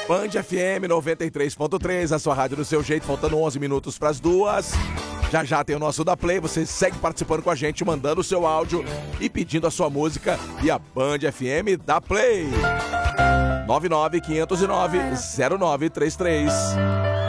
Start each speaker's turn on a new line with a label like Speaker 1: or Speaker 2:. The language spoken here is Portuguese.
Speaker 1: Band FM 93.3, a sua rádio do seu jeito, faltando 11 minutos para as 2. Já já tem o nosso Da Play, você segue participando com a gente, mandando o seu áudio e pedindo a sua música, e a Band FM dá Play. 99509-0933.